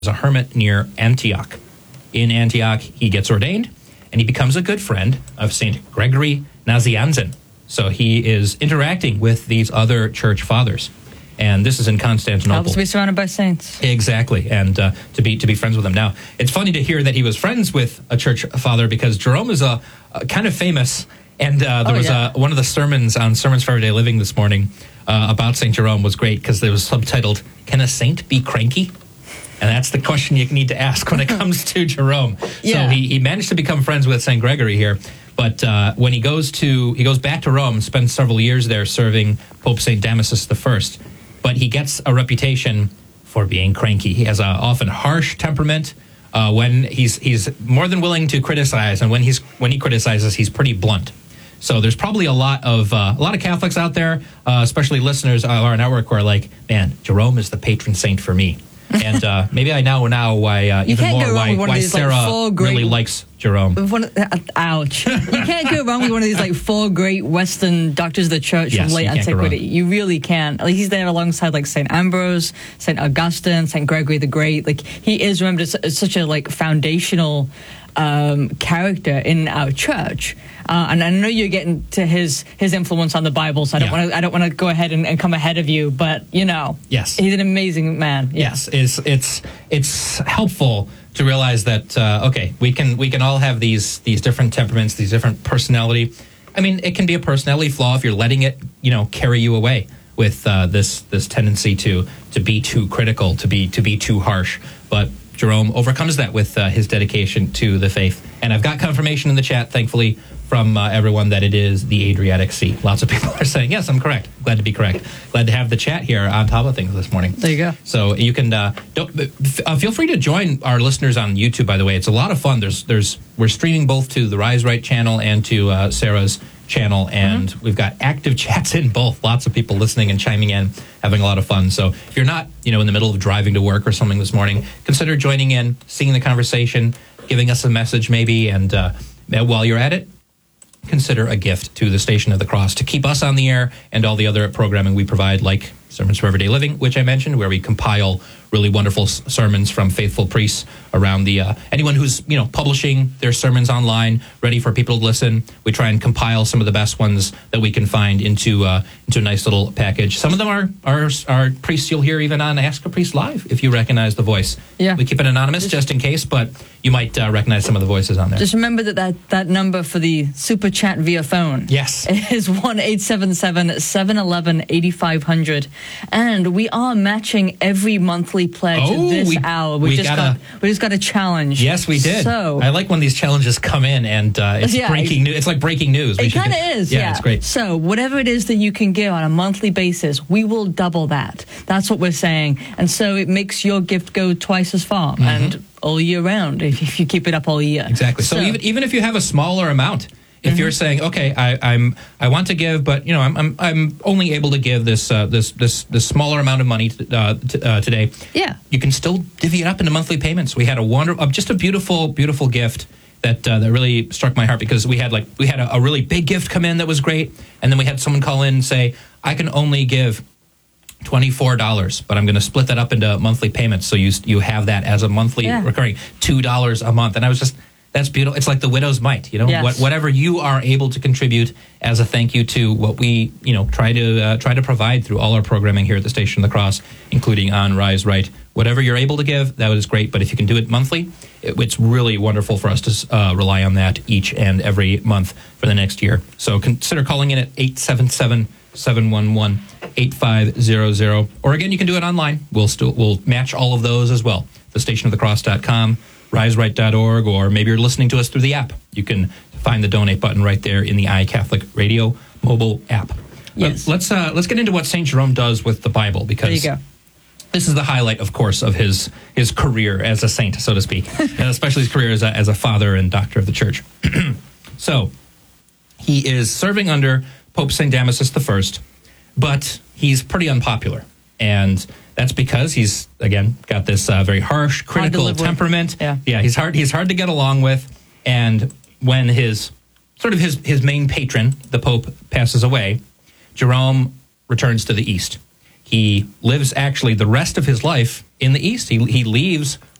a hermit near Antioch. In Antioch, he gets ordained, and he becomes a good friend of St. Gregory Nazianzen. So he is interacting with these other church fathers. And this is in Constantinople. Helps to be surrounded by saints. Exactly, and to be friends with them. Now, it's funny to hear that he was friends with a church father, because Jerome is a kind of famous, and there was one of the sermons on Sermons for Everyday Living this morning about St. Jerome was great, because it was subtitled, "Can a Saint Be Cranky?" And that's the question you need to ask when it comes to Jerome. Yeah. So he managed to become friends with St. Gregory here. But when he goes back to Rome, spends several years there serving Pope St. Damasus I. But he gets a reputation for being cranky. He has an often harsh temperament. When he's more than willing to criticize, and when he criticizes, he's pretty blunt. So there's probably a lot of Catholics out there, especially listeners of our network, who are like, "Man, Jerome is the patron saint for me." And maybe I know now why Sarah really likes Jerome. Ouch. You can't go wrong with one of these like four great Western doctors of the church from late antiquity. You really can't. Like, he's there alongside like St. Ambrose, St. Augustine, St. Gregory the Great. Like, he is remembered as such a like foundational character in our church. And I know you're getting to his influence on the Bible, so I don't want to go ahead and come ahead of you, but yes, he's an amazing man. Yeah. Yes, it's helpful to realize that we can all have these different temperaments, these different personality. I mean, it can be a personality flaw if you're letting it carry you away with this tendency to be too critical, to be too harsh, but Jerome overcomes that with his dedication to the faith. And I've got confirmation in the chat, thankfully, from everyone that it is the Adriatic Sea. Lots of people are saying, yes, I'm correct. Glad to be correct. Glad to have the chat here on top of things this morning. There you go. So you can feel free to join our listeners on YouTube, by the way. It's a lot of fun. We're streaming both to the Rise Right channel and to Sarah's channel, and we've got active chats in both. Lots of people listening and chiming in, having a lot of fun. So if you're not, in the middle of driving to work or something this morning, consider joining in, seeing the conversation, giving us a message maybe, and while you're at it, consider a gift to the Station of the Cross to keep us on the air and all the other programming we provide, like Sermons for Everyday Living, which I mentioned, where we compile really wonderful sermons from faithful priests around the anyone who's publishing their sermons online, ready for people to listen. We try and compile some of the best ones that we can find into a nice little package. Some of them are priests you'll hear even on Ask a Priest Live, if you recognize the voice. Yeah, we keep it anonymous just in case, but you might recognize some of the voices on there. Just remember that number for the super chat via phone. Yes, is 1-877-711-8500, and we are matching every monthly pledge this hour. We just got a challenge. Yes, we did. So I like when these challenges come in, and it's breaking news. It's like breaking news. It kind of is. Yeah, it's great. So whatever it is that you can give on a monthly basis, we will double that. That's what we're saying, and so it makes your gift go twice as far and all year round if you keep it up all year. Exactly. So even if you have a smaller amount. If you're saying, okay, I want to give, but I'm only able to give this smaller amount of money today. Yeah, you can still divvy it up into monthly payments. We had just a beautiful gift that really struck my heart, because we had a really big gift come in that was great, and then we had someone call in and say, I can only give $24, but I'm going to split that up into monthly payments, so you have that as a monthly recurring $2 a month, and I was just. That's beautiful. It's like the widow's mite, Yes. Whatever you are able to contribute as a thank you to what we, try to provide through all our programming here at the Station of the Cross, including on Rise Right. Whatever you're able to give, that is great. But if you can do it monthly, it's really wonderful for us to rely on that each and every month for the next year. So consider calling in at 877-711-8500. Or again, you can do it online. We'll match all of those as well. thestationofthecross.com. riseright.org, or maybe you're listening to us through the app. You can find the donate button right there in the iCatholic Radio mobile app. Yes. Let's get into what St. Jerome does with the Bible, because there you go. This is the highlight, of course, of his career as a saint, so to speak, and especially his career as a father and doctor of the church. So he is serving under Pope St. Damasus I, but he's pretty unpopular. And that's because he's, again, got this very harsh, critical temperament. Yeah, he's hard to get along with. And when his main patron, the Pope, passes away, Jerome returns to the East. he lives actually the rest of his life in the East. He leaves